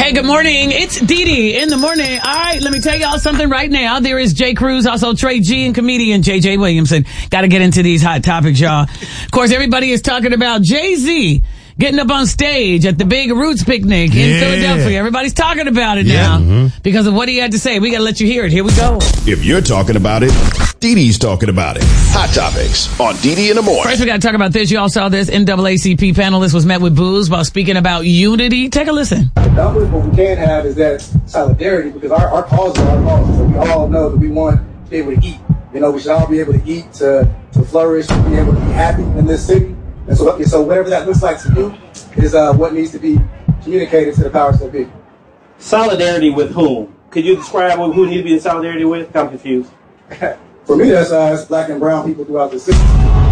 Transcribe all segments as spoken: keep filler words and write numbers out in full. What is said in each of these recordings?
Hey, good morning. It's Dee Dee in the morning. All right, let me tell y'all something right now. There is Jay Cruz, also Trey G, and comedian J J Williamson. Got to get into these hot topics, y'all. Of course, everybody is talking about Jay-Z getting up on stage at the Big Roots picnic in yeah. Philadelphia. Everybody's talking about it yeah. now mm-hmm. because of what he had to say. We got to let you hear it. Here we go. If you're talking about it, Dee Dee's talking about it. Hot Topics on Dee Dee in the morning. First, we got to talk about this. You all saw this. N double A C P panelist was met with boos while speaking about unity. Take a listen. Numbers, what we can have is that solidarity, because our, our causes are our causes. So we all know that we want to be able to eat. You know, we should all be able to eat, to, to flourish, to be able to be happy in this city. And so, so whatever that looks like to you is uh, what needs to be communicated to the powers that be. Solidarity with whom? Could you describe who needs to be in solidarity with? I'm confused. For me, that's uh, it's black and brown people throughout the city.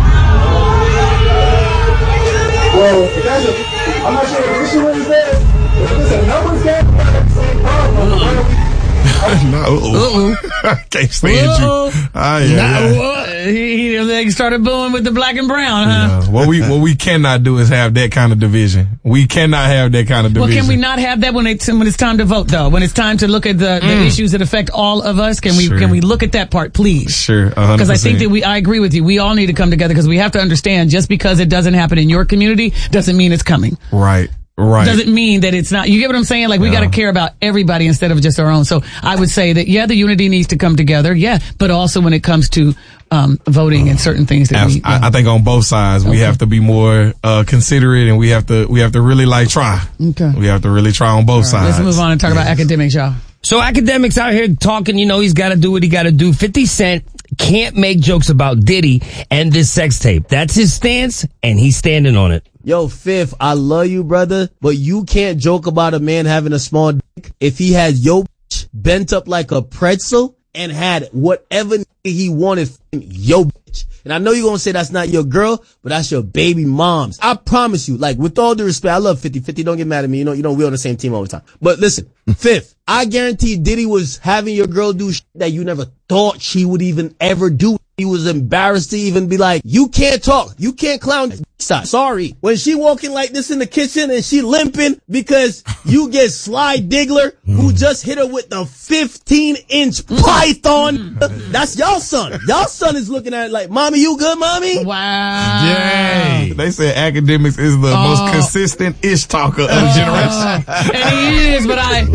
Well, if that's a, I'm not sure what the issue is there. If it's a numbers game, we have the same problem. No, uh-oh. I can't stand Uh-oh. you. Ah, yeah, Nah, yeah. what? He, he started booing with the black and brown, huh? Yeah. What we what we cannot do is have that kind of division. We cannot have that kind of division. Well, can we not have that when it's when it's time to vote, though? When it's time to look at the, the Mm. issues that affect all of us, can we Sure. can we look at that part, please? Sure, one hundred percent. Because I think that we, I agree with you. We all need to come together because we have to understand just because it doesn't happen in your community doesn't mean it's coming. Right. Right. Doesn't mean that it's not. You get what I'm saying? Like, we Yeah. got to care about everybody instead of just our own. So I would say that, yeah, the unity needs to come together. Yeah. But also when it comes to, um, voting and certain things that we, I, I think on both sides, we Okay. have to be more, uh, considerate, and we have to, we have to really like try. Okay. We have to really try on both sides. Let's move on and talk about academics, y'all. So academics out here talking, you know, he's got to do what he got to do. fifty Cent can't make jokes about Diddy and this sex tape. That's his stance, and he's standing on it. Yo, Fifth, I love you, brother, but you can't joke about a man having a small dick if he has your bitch bent up like a pretzel and had whatever he wanted from your bitch. And I know you're going to say that's not your girl, but that's your baby mom's. I promise you, like, with all due respect, I love fifty. fifty, don't get mad at me. You know, you know, we're on the same team all the time. But listen, Fifth, I guarantee Diddy was having your girl do shit that you never thought she would even ever do. He was embarrassed to even be like, you can't talk. You can't clown. Sorry. When she walking like this in the kitchen and she limping because you get Sly Diggler who just hit her with the fifteen inch python. That's y'all son. Y'all son is looking at it like, mommy, you good, mommy? Wow. Yay. They said academics is the Oh. most consistent ish talker of the generation. And he is, but I,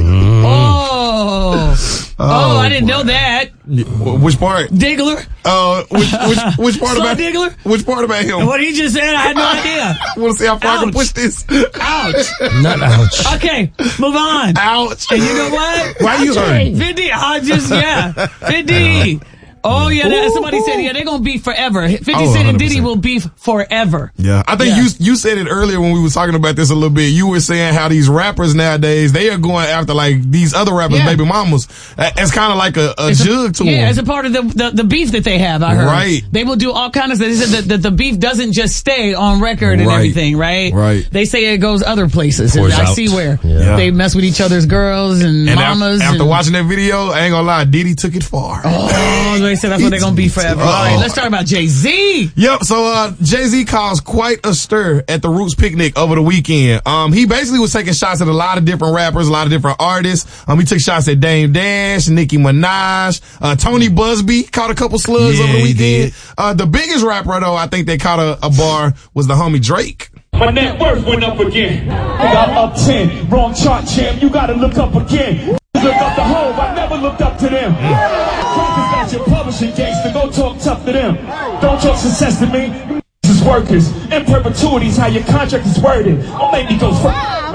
oh, oh, I didn't know that. Wh- Which part? Diggler. Uh, which, which, which part Sly about Diggler? Which part about him? What he just said, I had no idea. I want to see how far I can Ouch. push this. Ouch. Not ouch. Okay, move on. Ouch. And you know what? Why you hurting? fifty, I just, yeah. fifty. Oh, yeah, that, somebody said, yeah, they're going to beef forever. fifty Oh, Cent and one hundred Diddy percent. will beef forever. Yeah, I think Yeah. you you said it earlier when we were talking about this a little bit. You were saying how these rappers nowadays, they are going after like these other rappers, Yeah. baby mamas. Uh, It's kind of like a, a It's a- jug to yeah, them. it's a part of the, the the beef that they have. I heard. Right. They will do all kinds of. They said that, that the beef doesn't just stay on record and Right. everything, right? Right. They say it goes other places. And Pours I out. see where Yeah. they mess with each other's girls and, and af- mamas. after and, watching that video, I ain't gonna lie, Diddy took it far. oh, they said that's what they're gonna be forever. Oh. All right, let's talk about Jay-Z. Yep. So uh, Jay-Z caused quite a stir at the Roots picnic over the weekend. Um, he basically was taking shots at a lot of different rappers, a lot of different artists. Um, he took shots at Dame Dash, Nicki Minaj, uh, Tony Busby caught a couple slugs Yeah, over the he weekend. did. Uh, the biggest rapper though, I think that caught a, a bar was the homie Drake. My net worth went up again. I got up ten. Wrong chart, champ. You gotta look up again. Look up the hole. I never looked up to them. Crackers got your publishing gangster. Go talk tough to them. Don't talk success to me. You is workers. In perpetuities, how your contract is worded. Don't make me go fuck,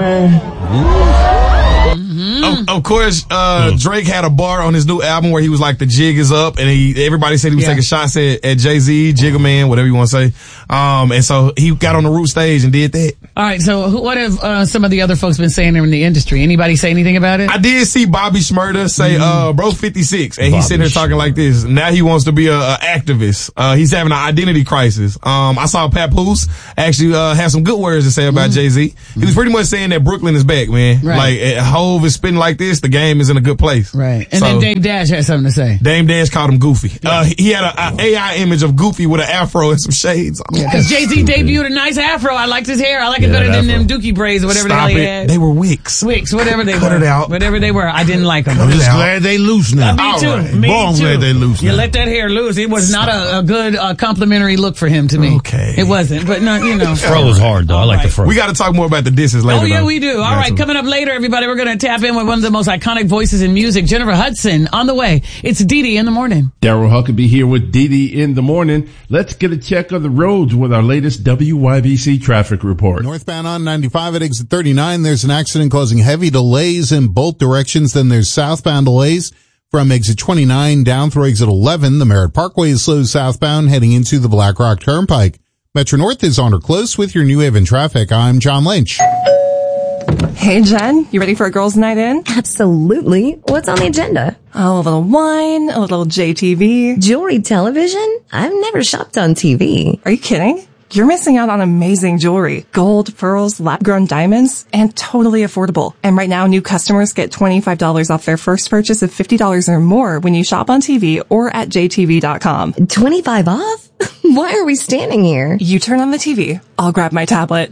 man. Of, of course, uh, Drake had a bar on his new album where he was like, the jig is up, and he, everybody said he was Yeah. taking shots at, at Jay-Z, Jigga Man, whatever you want to say. Um, and so he got on the Root stage and did that. All right, so who, what have uh, some of the other folks been saying in the industry? Anybody say anything about it? I did see Bobby Shmurda say, uh, bro, fifty-six, and he's sitting there talking like this. Now he wants to be a, a activist. Uh, he's having an identity crisis. Um, I saw Papoose actually, uh, have some good words to say about Jay-Z. He was pretty much saying that Brooklyn is back, man. Right. Like, uh, Hove is spitting like this. this, the game is in a good place. Right. And so, then Dame Dash had something to say. Dame Dash called him Goofy. Uh, he had an A I image of Goofy with an afro and some shades on. Because Jay-Z debuted a nice afro. I liked his hair. I like it Yeah, better than afro. them dookie braids or whatever Stop the hell he it. had. They were wicks. Wicks, whatever they Cut were. it out. Whatever they were. I didn't like them. I'm just out. glad they loose now. Me too. right. Me Boy, I'm too. glad they loose You now. let that hair loose. It was not a, a good uh, complimentary look for him to me. Okay. It wasn't. But no, you know. Fro is hard though. I like the fro. We got to talk more about the disses later. Oh, yeah, though. we do. All Got right, to. coming up later, everybody, we're going to tap in with one of the most iconic voices in music, Jennifer Hudson, on the way. It's Didi in the morning. Daryl Huckabee here with Didi in the morning. Let's get a check of the roads with our latest W Y B C traffic report. Northbound on ninety-five at exit thirty-nine, there's an accident causing heavy delays in both directions. Then there's southbound delays from exit twenty-nine down through exit eleven. The Merritt Parkway is slow southbound heading into the Black Rock Turnpike. Metro North is on or close with your New Haven traffic. I'm John Lynch. Hey, Jen, you ready for a girls' night in? Absolutely. What's on the agenda? Oh, a little wine, a little J T V. Jewelry television? I've never shopped on T V. Are you kidding? You're missing out on amazing jewelry. Gold, pearls, lab-grown diamonds, and totally affordable. And right now, new customers get twenty-five dollars off their first purchase of fifty dollars or more when you shop on T V or at J T V dot com. twenty-five off? Why are we standing here? You turn on the T V. I'll grab my tablet.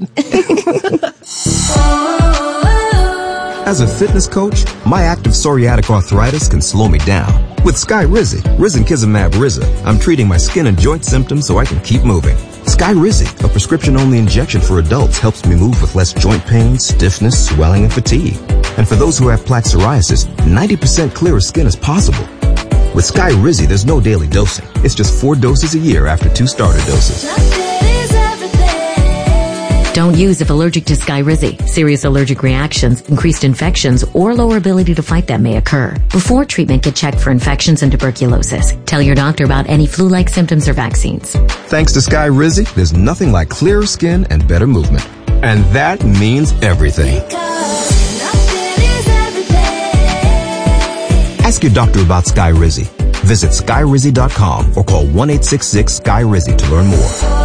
As a fitness coach, my active psoriatic arthritis can slow me down. With Skyrizi, Risankizumab Riza, I'm treating my skin and joint symptoms so I can keep moving. Skyrizi, a prescription-only injection for adults, helps me move with less joint pain, stiffness, swelling, and fatigue. And for those who have plaque psoriasis, ninety percent clearer skin is possible. With Skyrizi, there's no daily dosing. It's just four doses a year after two starter doses. Don't use if allergic to Skyrizi. Serious allergic reactions, increased infections, or lower ability to fight them may occur. Before treatment, get checked for infections and tuberculosis. Tell your doctor about any flu-like symptoms or vaccines. Thanks to Skyrizi, there's nothing like clearer skin and better movement. And that means everything. Ask your doctor about Skyrizi. Visit Skyrizi dot com or call one eight six six Skyrizi to learn more.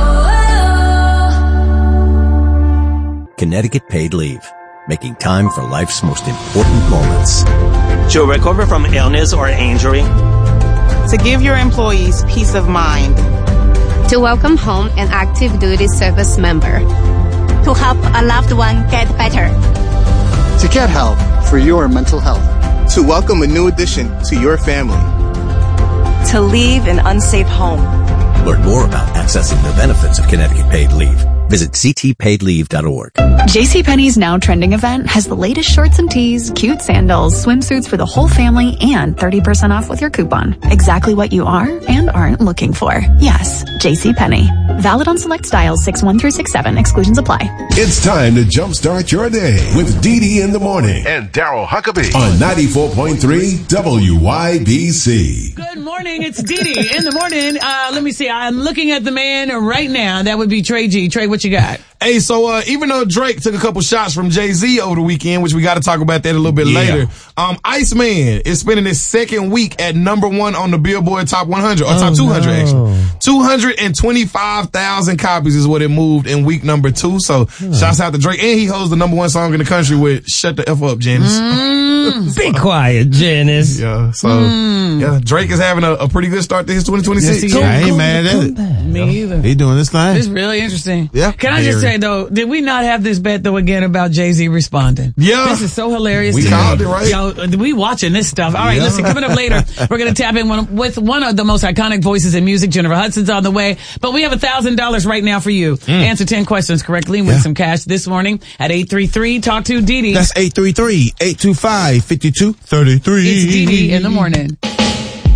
Connecticut Paid Leave, making time for life's most important moments. To recover from illness or injury. To give your employees peace of mind. To welcome home an active duty service member. To help a loved one get better. To get help for your mental health. To welcome a new addition to your family. To leave an unsafe home. Learn more about accessing the benefits of Connecticut Paid Leave. Visit c t paid leave dot org. JCPenney's Now Trending event has the latest shorts and tees, cute sandals, swimsuits for the whole family, and thirty percent off with your coupon. Exactly what you are and aren't looking for. Yes, JCPenney. Valid on select styles six one through six seven. Exclusions apply. It's time to jumpstart your day with Didi in the morning and Daryl Huckabee on ninety-four point three W Y B C. Good morning. It's Didi in the morning. Uh, let me see. I'm looking at the man right now. That would be Trey G. Trey, what you got? Hey, so uh, even though Drake took a couple shots from Jay-Z over the weekend, which we got to talk about that a little bit Yeah. later, um, Iceman is spending his second week at number one on the Billboard Top one hundred, or Oh, Top two hundred no. actually. two hundred twenty-five thousand copies is what it moved in week number two. So shouts out to Drake. And he holds the number one song in the country with Shut the F Up, Janice. Mm, Be quiet, Janice. Yeah, so Mm. yeah, Drake is having a, a pretty good start to his twenty twenty-six. Yes, he is. I ain't mad at it. Me either. He doing this thing. It's really interesting. Yeah. Can I just Very. say though, did we not have this bet though again about Jay-Z responding? Yeah. This is so hilarious. We to called me. it, right? Yo, we watching this stuff. All right, Yeah. listen, coming up later, we're going to tap in one, with one of the most iconic voices in music. Jennifer Hudson's on the way. But we have a thousand dollars right now for you. Answer ten questions correctly and win Yeah. some cash this morning at eight three three talk to Didi. That's eight three three, eight two five, five two three three. It's Didi in the morning.